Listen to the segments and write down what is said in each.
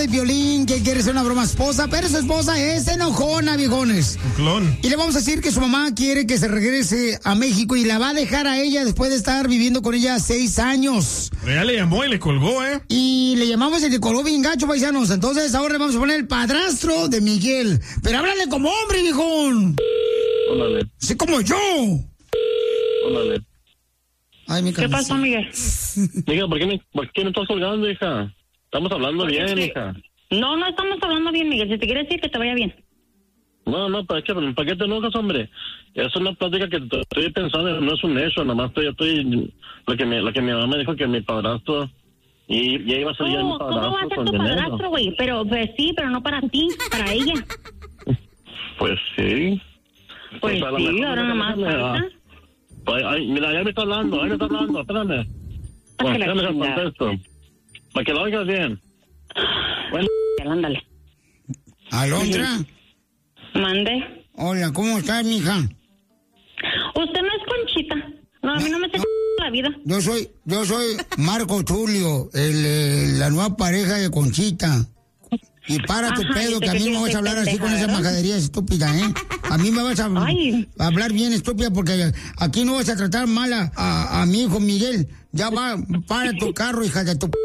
de Piolín que quiere hacer una broma a su esposa, pero su esposa es enojona, viejones. Un clon. Y le vamos a decir que su mamá quiere que se regrese a México y la va a dejar a ella después de estar viviendo con ella 6 años. Ya le llamó y le colgó, ¿eh? Y le llamamos y le colgó bien gacho, paisanos. Entonces ahora le vamos a poner el padrastro de Miguel. Pero háblale como hombre, viejón. Órale. Sí, como yo. Órale. Ay, mi ¿Qué pasó, Miguel? Hija, ¿por qué me estás colgando, hija? Estamos hablando bien, hija. No estamos hablando bien, Miguel. Si te quieres decir que te vaya bien. No, ¿para qué te enojas, hombre? Es una plática que estoy pensando, no es un hecho, nada más estoy lo que mi mamá me dijo que mi padrastro y ya iba a ser ya mi padrastro. ¿Cómo va a ser tu padrastro, güey? Pero sí, pero no para ti, para ella. Pues sí. Pues sí, ahora nomás falta. Ay, mira, ya me está hablando, espérame. Déjame el contexto. Para que lo oigas bien. Bueno, ándale. Alondra. Mande. Hola, ¿cómo estás, mija? Usted no es Conchita. No, a mí no me se la vida. Yo soy Marco Tulio, la nueva pareja de Conchita. Y para tu pedo, que a mí me vas a hablar así con esa majadería estúpida, ¿eh? A mí me vas a hablar bien estúpida porque aquí no vas a tratar mal a mi hijo Miguel. Ya va, para tu carro, hija de tu...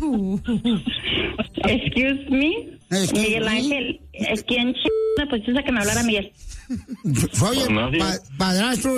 Excuse me. Miguel Ángel, ¿quién me pusiste a que me hablara Miguel? Soy el padrastro